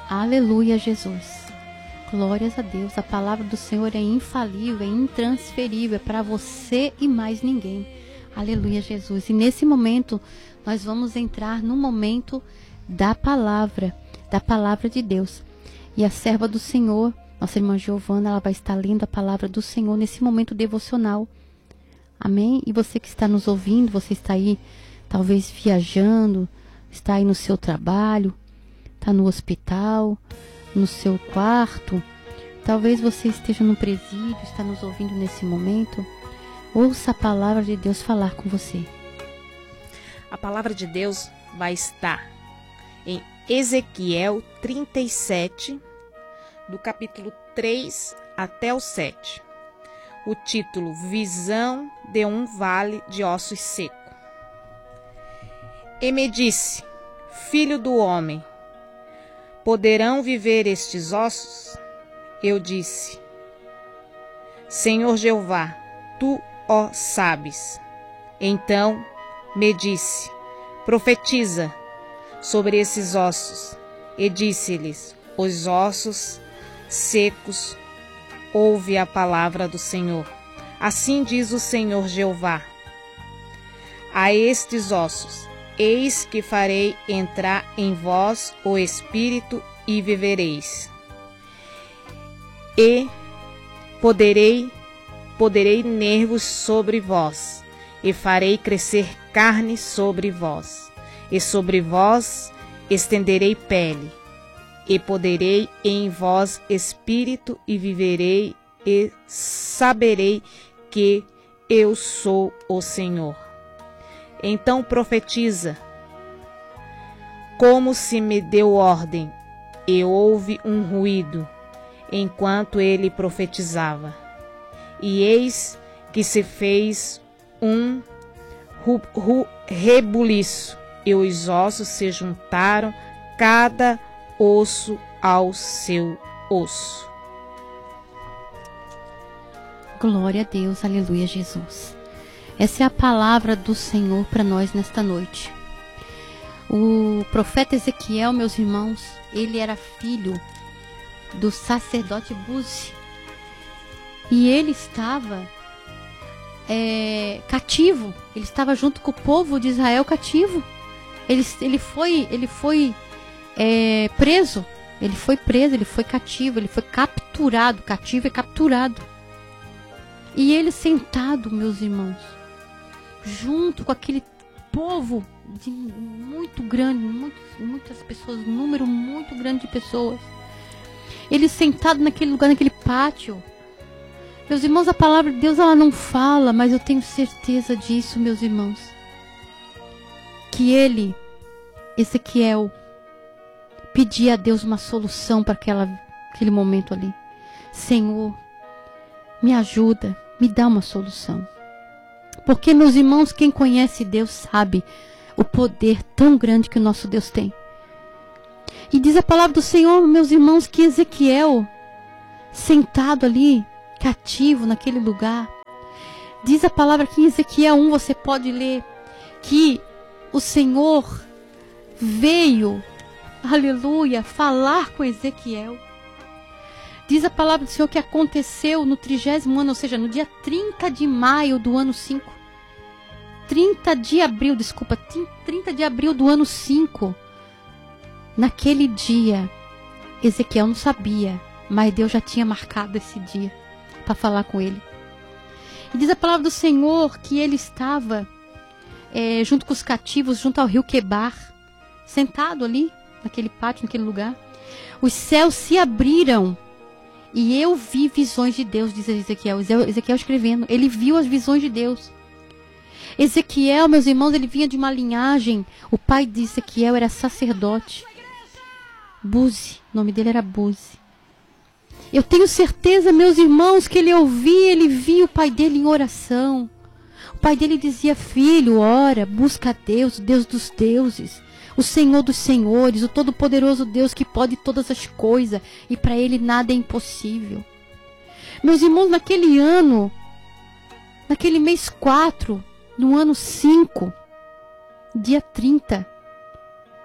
Aleluia, Jesus. Glórias a Deus. A palavra do Senhor é infalível, é intransferível, é para você e mais ninguém. Aleluia, Jesus. E nesse momento, nós vamos entrar no momento da palavra de Deus. E a serva do Senhor, nossa irmã Giovana, ela vai estar lendo a palavra do Senhor nesse momento devocional. Amém? E você que está nos ouvindo, você está aí, talvez viajando, está aí no seu trabalho, está no hospital, no seu quarto, talvez você esteja no presídio, está nos ouvindo nesse momento. Ouça a palavra de Deus falar com você. A palavra de Deus vai estar em Ezequiel 37, do capítulo 3 até o 7. O título: Visão de um vale de ossos secos. E me disse: Filho do homem, poderão viver estes ossos? Eu disse: Senhor Jeová, tu o sabes. Então me disse: Profetiza sobre esses ossos. E disse-lhes: Os ossos secos, ouve a palavra do Senhor. Assim diz o Senhor Jeová: A estes ossos, eis que farei entrar em vós o Espírito e vivereis. E poderei nervos sobre vós, e farei crescer carne sobre vós, e sobre vós estenderei pele, e poderei em vós espírito, e viverei, e saberei que eu sou o Senhor. Então profetiza, como se me deu ordem, e houve um ruído, enquanto ele profetizava. E eis que se fez um rebuliço, e os ossos se juntaram, cada osso ao seu osso. Glória a Deus, aleluia, Jesus. Essa é a palavra do Senhor para nós nesta noite. O profeta Ezequiel, meus irmãos, ele era filho do sacerdote Buzi. E ele estava cativo. Ele estava junto com o povo de Israel cativo. Ele foi preso. Ele foi preso, ele foi cativo, ele foi capturado. Cativo é capturado. E ele sentado, meus irmãos, junto com aquele povo muito grande, muitas pessoas, um número muito grande de pessoas. Ele sentado naquele lugar, naquele pátio. Meus irmãos, a palavra de Deus, ela não fala, mas eu tenho certeza disso, meus irmãos. Que ele, Ezequiel, pedia a Deus uma solução para aquele momento ali. Senhor, me ajuda, me dá uma solução. Porque, meus irmãos, quem conhece Deus sabe o poder tão grande que o nosso Deus tem. E diz a palavra do Senhor, meus irmãos, que Ezequiel, sentado ali, cativo naquele lugar, diz a palavra que em Ezequiel 1 você pode ler que o Senhor veio, aleluia, falar com Ezequiel. Diz a palavra do Senhor que aconteceu no 30º ano, ou seja, no dia 30 de maio do ano 5. 30 de abril do ano 5. Naquele dia, Ezequiel não sabia, mas Deus já tinha marcado esse dia para falar com ele. E diz a palavra do Senhor que ele estava junto com os cativos, junto ao rio Quebar, sentado ali, naquele pátio, naquele lugar. Os céus se abriram e eu vi visões de Deus, diz Ezequiel. Ezequiel escrevendo, ele viu as visões de Deus. Ezequiel, meus irmãos, ele vinha de uma linhagem, o pai de Ezequiel era sacerdote. Buzi, o nome dele era Buzi. Eu tenho certeza, meus irmãos, que ele via o pai dele em oração. O pai dele dizia: filho, ora, busca a Deus, o Deus dos deuses, o Senhor dos senhores, o todo-poderoso Deus que pode todas as coisas, e para ele nada é impossível. Meus irmãos, naquele ano, naquele mês 4, no ano 5, dia 30,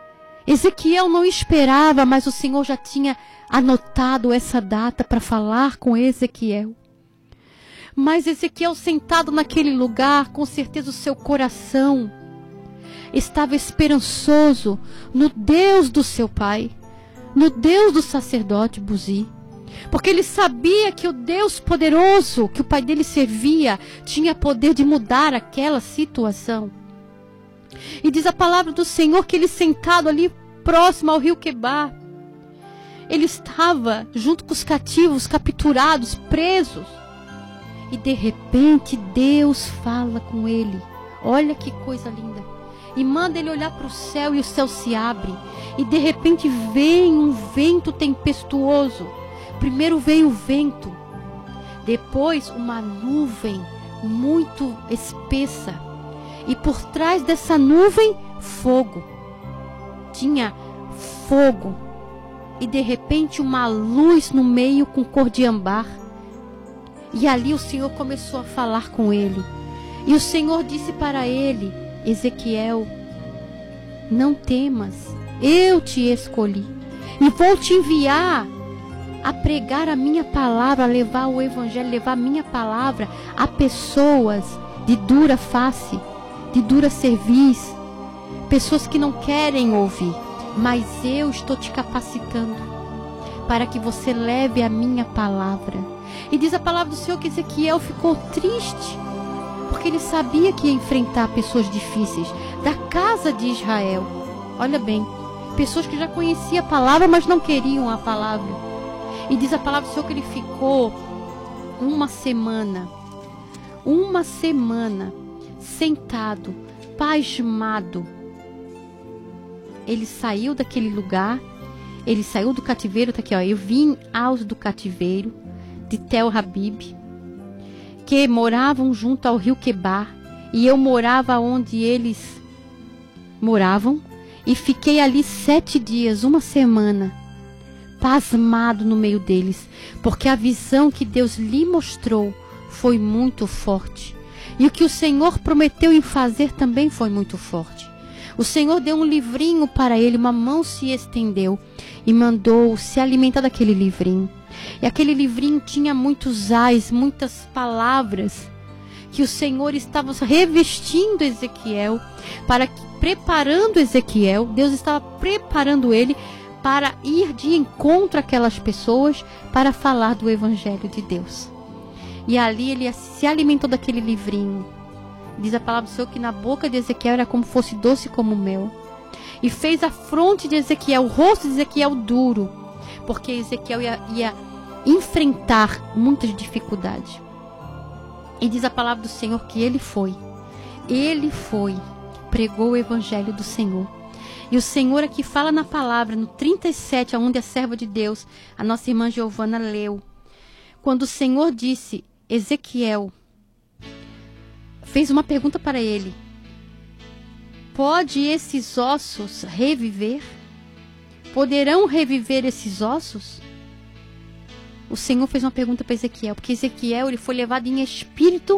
Ezequiel não esperava, mas o Senhor já tinha anotado essa data para falar com Ezequiel. Mas Ezequiel, sentado naquele lugar, com certeza o seu coração estava esperançoso no Deus do seu pai, no Deus do sacerdote Buzi, porque ele sabia que o Deus poderoso que o pai dele servia tinha poder de mudar aquela situação. E diz a palavra do Senhor que ele, sentado ali próximo ao rio Quebar, ele estava junto com os cativos, capturados, presos. E de repente Deus fala com ele. Olha que coisa linda. E manda ele olhar para o céu, e o céu se abre. E de repente vem um vento tempestuoso. Primeiro veio o vento, depois uma nuvem muito espessa. E por trás dessa nuvem, fogo. Tinha fogo. E de repente uma luz no meio com cor de âmbar. E ali o Senhor começou a falar com ele. E o Senhor disse para ele: Ezequiel, não temas, eu te escolhi. E vou te enviar a pregar a minha palavra, a levar o evangelho, levar a minha palavra a pessoas de dura face, de dura cerviz. Pessoas que não querem ouvir. Mas eu estou te capacitando para que você leve a minha palavra. E diz a palavra do Senhor que Ezequiel ficou triste, porque ele sabia que ia enfrentar pessoas difíceis da casa de Israel. Olha bem, pessoas que já conheciam a palavra, mas não queriam a palavra. E diz a palavra do Senhor que ele ficou uma semana sentado, pasmado. Ele saiu daquele lugar, ele saiu do cativeiro, tá aqui, ó. Eu vim aos do cativeiro de Tel Habib, que moravam junto ao rio Quebar, e eu morava onde eles moravam, e fiquei ali 7 dias, uma semana, pasmado no meio deles, porque a visão que Deus lhe mostrou foi muito forte, e o que o Senhor prometeu em fazer também foi muito forte. O Senhor deu um livrinho para ele, uma mão se estendeu e mandou se alimentar daquele livrinho. E aquele livrinho tinha muitos ais, muitas palavras que o Senhor estava revestindo Ezequiel, preparando Ezequiel. Deus estava preparando ele para ir de encontro àquelas pessoas para falar do Evangelho de Deus. E ali ele se alimentou daquele livrinho. Diz a palavra do Senhor que na boca de Ezequiel era como fosse doce como mel. E fez a fronte de Ezequiel, o rosto de Ezequiel duro, porque Ezequiel ia enfrentar muitas dificuldades. E diz a palavra do Senhor que ele foi, pregou o evangelho do Senhor. E o Senhor aqui fala na palavra, no 37, onde a serva de Deus, a nossa irmã Giovana, leu. Quando o Senhor disse, Ezequiel, fez uma pergunta para ele: pode esses ossos reviver? Poderão reviver esses ossos? O Senhor fez uma pergunta para Ezequiel, porque Ezequiel ele foi levado em espírito